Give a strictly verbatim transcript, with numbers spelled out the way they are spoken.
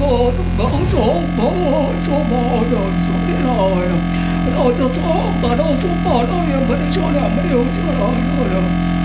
把手把我做毛的手的了呀，然后就做把那手把那也没得小两没有就了了了。